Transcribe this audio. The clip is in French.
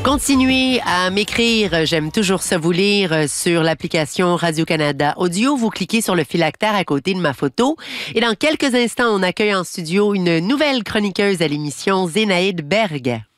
Continuez à m'écrire. J'aime toujours ça vous lire sur l'application Radio-Canada Audio. Vous cliquez sur le phylactère à côté de ma photo. Et dans quelques instants, on accueille en studio une nouvelle chroniqueuse à l'émission, Zénaïde Berg.